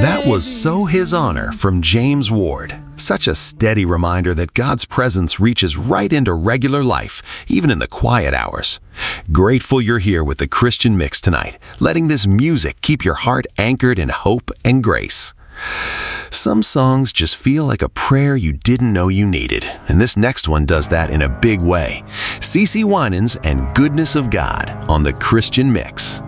That was So His Honor from James Ward. Such a steady reminder that God's presence reaches right into regular life, even in the quiet hours. Grateful you're here with the Christian Mix tonight, letting this music keep your heart anchored in hope and grace. Some songs just feel like a prayer you didn't know you needed, and this next one does that in a big way. CeCe Winans and Goodness of God on the Christian Mix.